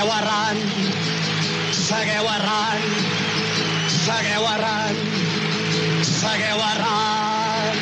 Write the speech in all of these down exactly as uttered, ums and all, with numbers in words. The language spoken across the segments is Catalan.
Segueu errant, segueu errant, segueu errant, segueu errant.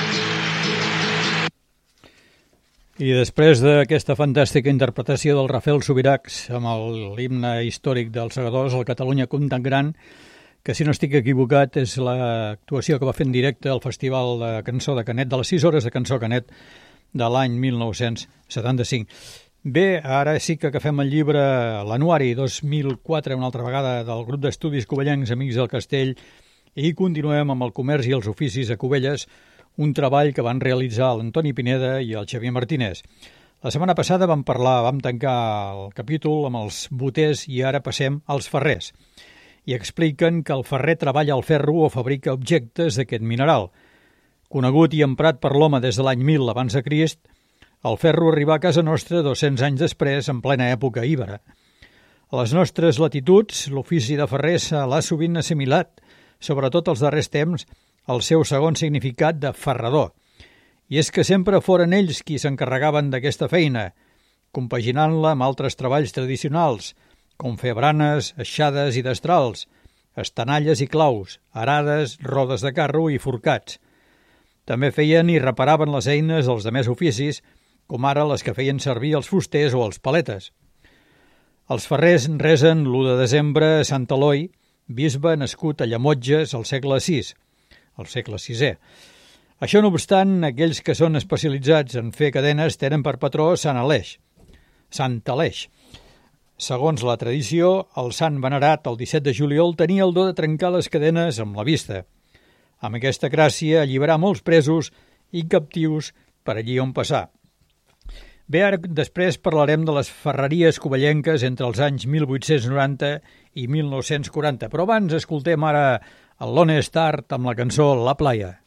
I després d'aquesta fantàstica interpretació del Rafael Subirachs amb l'himne històric dels segadors, el Catalunya Comptant Gran, que si no estic equivocat és l'actuació que va fer en directe al Festival de Cançó de Canet, de les sis hores de Cançó Canet de l'any mil nou-cents setanta-cinc. Bé, ara sí que agafem el llibre L'Anuari dos mil quatre, una altra vegada, del grup d'estudis covellencs Amics del Castell, i continuem amb el comerç i els oficis a Cubelles, un treball que van realitzar l'Antoni Pineda i el Xavier Martínez. La setmana passada vam parlar, vam tancar el capítol amb els boters i ara passem als ferrers. I expliquen que el ferrer treballa el ferro o fabrica objectes d'aquest mineral. Conegut i emprat per l'home des de l'any mil abans de Crist, el ferro arribà a casa nostra dos-cents anys després, en plena època íbera. A les nostres latituds, l'ofici de ferrer se l'ha sovint assimilat, sobretot els darrers temps, el seu segon significat de ferrador. I és que sempre foren ells qui s'encarregaven d'aquesta feina, compaginant-la amb altres treballs tradicionals, com fer branes, aixades i destrals, estanalles i claus, arades, rodes de carro i forcats. També feien i reparaven les eines dels demés oficis, com ara les que feien servir els fusters o els paletes. Els ferrers resen l'u de desembre a Sant Eloi, bisbe nascut a Llemotges al segle sis, al segle sisè. Això no obstant, aquells que són especialitzats en fer cadenes tenen per patró Sant Aleix, Sant Aleix. Segons la tradició, el sant venerat el disset de juliol tenia el do de trencar les cadenes amb la vista. Amb aquesta gràcia alliberar molts presos i captius per allí on passar. Bé, ara després parlarem de les ferreries covellenques entre els anys mil vuit-cents noranta i mil nou-cents quaranta, però abans escoltem ara el Lone Star amb la cançó La Playa.